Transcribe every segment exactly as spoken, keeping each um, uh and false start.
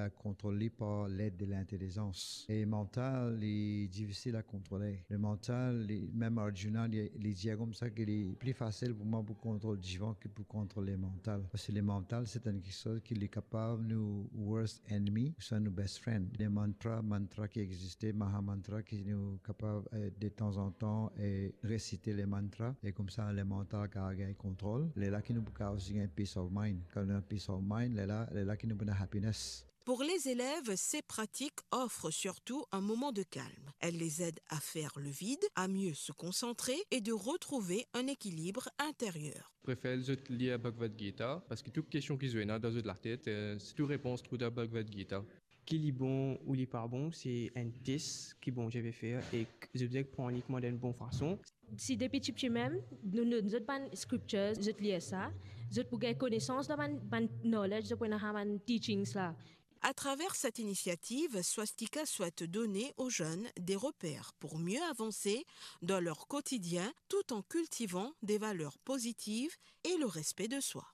euh, contrôlé par l'aide de l'intelligence. Et le mental est difficile à contrôler. Le mental, les, même Arjuna, il, il dit comme ça qu'il est plus facile pour moi pour contrôler le jivan que pour contrôler le mental. Parce que le mental, c'est quelque chose qui est capable de nous worst enemy, c'est nos best friend. Les mantras, mantras qui existaient, Maha Mantra, qui nous capable euh, de temps en temps de réciter les mantras. Et comme ça, le mental qui a un contrôle. C'est là qui nous peut aussi un peace of mind. Quand on a peace of mind, c'est là, c'est là qui nous peut happiness. Pour les élèves, ces pratiques offrent surtout un moment de calme. Elles les aident à faire le vide, à mieux se concentrer et de retrouver un équilibre intérieur. Je préfère lire Bhagavad Gita parce que toute question qui se vient dans la tête, c'est toute réponse trouve dans Bhagavad Gita. Qui est bon ou n'est pas bon, c'est un test qui bon je vais faire et je vais prendre uniquement d'une bonne façon. Si depuis petit même, nous nous nous pas scriptures, je lis ça, je pour gagner connaissance de man knowledge, de pour man teachings là. À travers cette initiative, Swastika souhaite donner aux jeunes des repères pour mieux avancer dans leur quotidien tout en cultivant des valeurs positives et le respect de soi.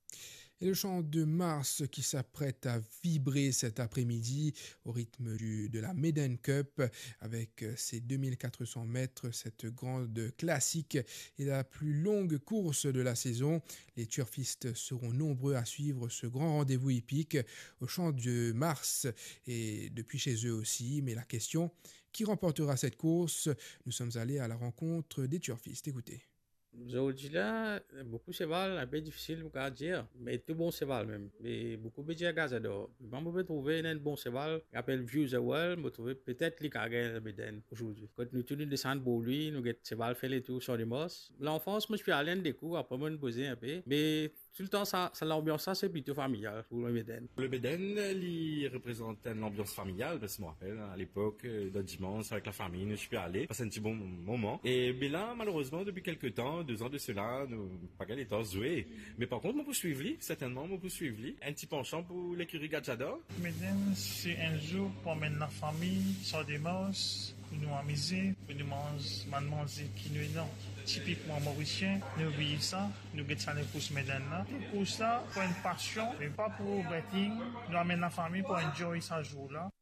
Et le chant de Mars qui s'apprête à vibrer cet après-midi au rythme du, de la Maiden Cup avec ses deux mille quatre cents mètres, cette grande classique et la plus longue course de la saison. Les turfistes seront nombreux à suivre ce grand rendez-vous hippique au chant de Mars et depuis chez eux aussi. Mais la question, qui remportera cette course? Nous sommes allés à la rencontre des turfistes. Écoutez. Aujourd'hui là, beaucoup de cheval, un peu difficile à dire, mais tout bon cheval même. Mais beaucoup de gens gazador. On peut trouver un bon cheval, qui appelle View the World, on trouver peut-être les carrières de aujourd'hui. Quand nous tournons descendre pour lui, nous avons cheval fait les tours sur les mosses. L'enfance, moi je suis allé des coups, après moi me poser un peu, mais tout le temps, ça, ça l'ambiance, ça, c'est plutôt familial pour le Béden. Le Béden, il représente une ambiance familiale, parce que je me rappelle, à l'époque, de dimanche, avec la famille, je suis allé, passer un petit bon moment. Et mais là, malheureusement, depuis quelques temps, deux ans de cela, nous, pas qu'elle est joué. Mais par contre, on peut suivre, certainement, on peut suivre. Un petit penchant pour l'écurie Gachador. Béden, c'est un jour pour amener la famille, sur des mosses, pour nous amuser, pour nous manger, manger qui nous est non. Typiquement mauricien, nous oublions ça, nous gagnons ça les courses Médène là. Les courses là, pour une passion, mais pas pour betting, nous amenons la famille pour enjoy ce jour là.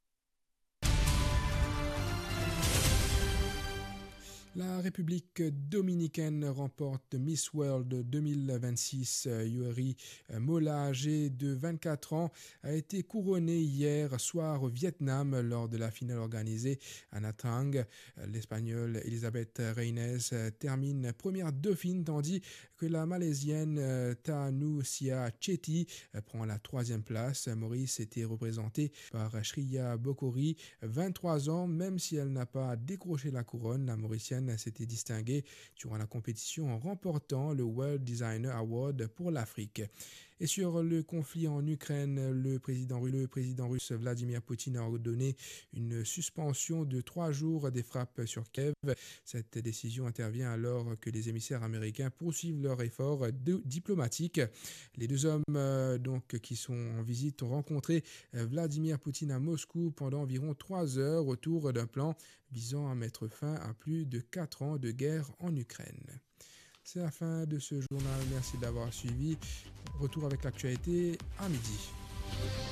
La République dominicaine remporte Miss World deux mille vingt-six. Yuri Mola, âgée de vingt-quatre ans, a été couronnée hier soir au Vietnam lors de la finale organisée à Nha Trang. L'Espagnole Elisabeth Reynez termine première dauphine, tandis que la Malaisienne Tanusia Chetty prend la troisième place. Maurice était représentée par Shriya Bokori, vingt-trois ans, même si elle n'a pas décroché la couronne. La Mauricienne s'était distinguée durant la compétition en remportant le World Designer Award pour l'Afrique. Et sur le conflit en Ukraine, le président, le président russe Vladimir Poutine a ordonné une suspension de trois jours des frappes sur Kiev. Cette décision intervient alors que les émissaires américains poursuivent leurs efforts de, diplomatiques. Les deux hommes euh, donc, qui sont en visite ont rencontré Vladimir Poutine à Moscou pendant environ trois heures autour d'un plan visant à mettre fin à plus de quatre ans de guerre en Ukraine. C'est la fin de ce journal. Merci d'avoir suivi. Retour avec l'actualité à midi.